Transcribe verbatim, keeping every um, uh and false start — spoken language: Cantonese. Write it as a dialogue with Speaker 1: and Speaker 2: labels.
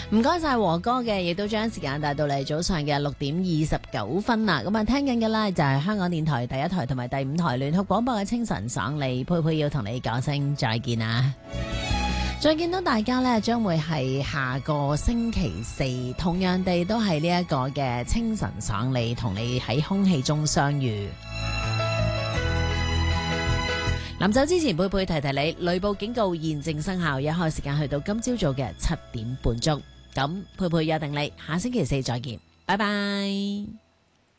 Speaker 1: 唔該晒和哥嘅，亦都將時間帶到嚟早上嘅六點二十九分啦。咁啊，聽緊嘅呢就係香港電台第一台同埋第五台聯合廣播嘅清晨爽利，佩佩要同你講聲再見啊！再見到大家呢，將會係下個星期四，同樣地都係呢一個嘅清晨爽利，同你喺空氣中相遇。臨走之前，佩佩提提你，雷暴警告現正生效，有效時間去到今朝早嘅七點半鐘。咁佩佩約定你，下星期四再見，拜拜。